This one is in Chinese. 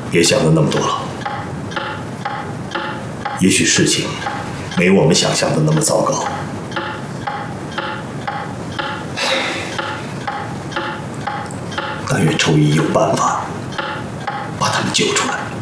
别想的那么多了。也许事情没我们想象的那么糟糕。但愿周一有办法把他们救出来。